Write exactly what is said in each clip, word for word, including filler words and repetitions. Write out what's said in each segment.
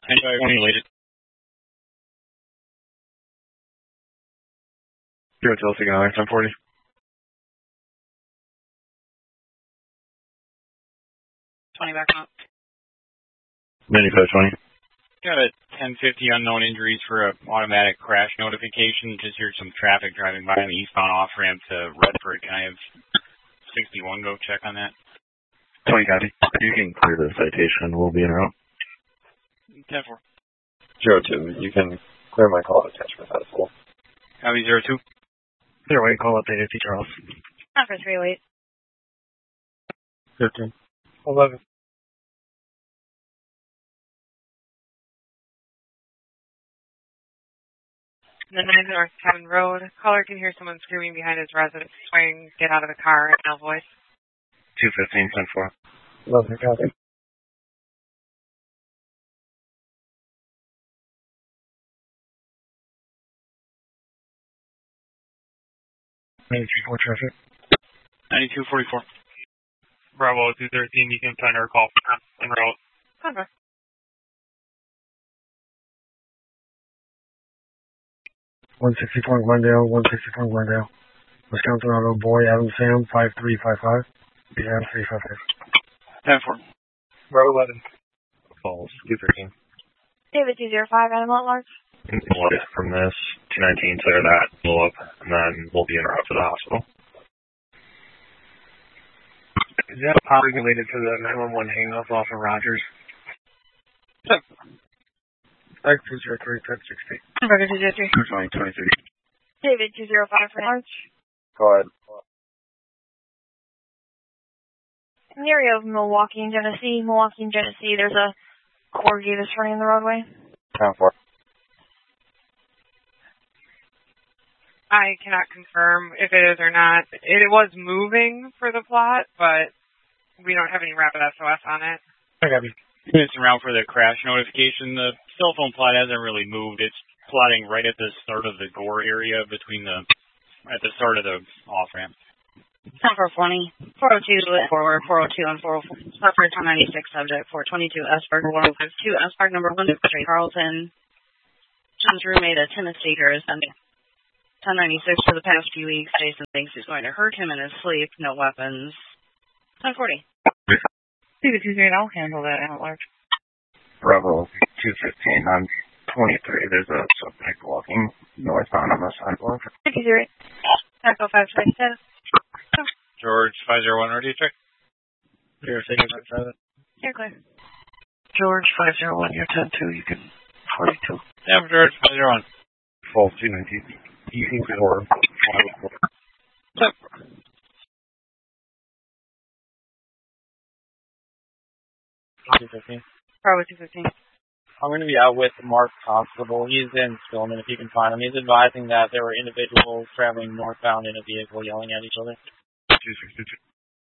twenty related. Zero Delta Galley, ten forty. twenty back up. ninety-five twenty. Got a ten fifty unknown injuries for an automatic crash notification. Just heard some traffic driving by on the eastbound off-ramp to Redford. Can I have sixty-one go check on that? twenty copy. You can clear the citation. We'll be en route. ten four. Zero two. You can clear my call attachment. That's cool. Copy zero two. Zero eight, call updated, T. Charles. Offer three oh eight. Fifteen. Eleven. The nine North Cabin Road. Caller can hear someone screaming behind his residence. Swing, get out of the car, and no voice. two fifteen, ten four. Eleven, copy. ninety-three four traffic. ninety-two forty-four. Bravo two thirteen, you can find our call en route. Conver. one sixty-four Glendale, one sixty-four Glendale. Wisconsin Auto, Boy, Adam Sam, five three five five. B M three five five. ten four. Row eleven. Falls, two thirteen. David two zero five, animal at large. Blood from this, two nineteen, clear that, blow up, and then we'll be en route to the hospital. Is that probably related to the nine one one hang-up off of Rogers? Like two zero three, ten sixty. Conver two zero three. twenty, twenty-three. David two zero five for large. Go ahead. In the area of Milwaukee and Genesee, Milwaukee and Genesee, there's a corgi that's running the roadway. ten four. I cannot confirm if it is or not. It, it was moving for the plot, but we don't have any rapid S O S on it. I got you. It's around for the crash notification. The cell phone plot hasn't really moved. It's plotting right at the start of the Gore area between the, at the start of the off-ramp. four twenty, four oh two forward, four oh two and four oh four, Hartford ten ninety-six subject, four twenty-two Espark, one oh five two Espark number one, Carlton. John's roommate at Tennessee here is sending ten ninety-six for the past few weeks. Jason thinks he's going to hurt him in his sleep. No weapons. ten forty. David two zero eight, I'll handle that at large. Bravo, two fifteen, I'm twenty-three. There's a suspect walking northbound on the sidewalk. two zero eight. Echo five five seven. George five zero one, ready to check? Zero six five seven. You're clear. George five zero one, you're ten two, you can forty-two. Yeah, George five zero one. Falls, two nineteen. You can four. two fifteen. Bravo two fifteen. I'm going to be out with Mark Constable. He's in Stillman, if you can find him. He's advising that there were individuals traveling northbound in a vehicle yelling at each other. two sixty-two.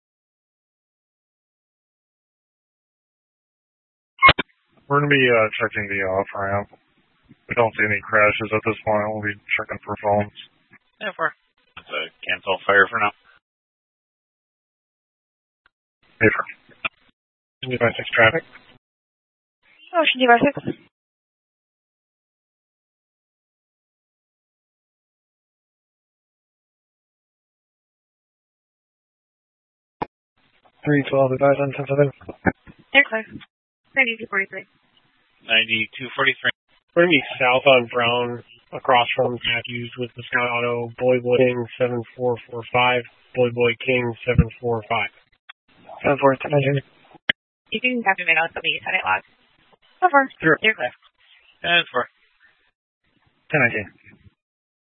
We're going to be uh, checking the off-ramp. We don't see any crashes at this point. We'll be checking for phones. ten four. That's a cancel fire for now. Paper. two by six traffic. Ocean two by six. three twelve, advise on ten seven. You're clear. ninety-two forty-three. ninety-two forty-three. We're going to be south on Brown, across from Matthews with the Sky Auto, Boy Boy King seven four four five, Boy Boy King seven four five. seven four, ten nineteen. You can copy me notes at the Senate log. Over. Sure. You're clear. ten four. ten nineteen.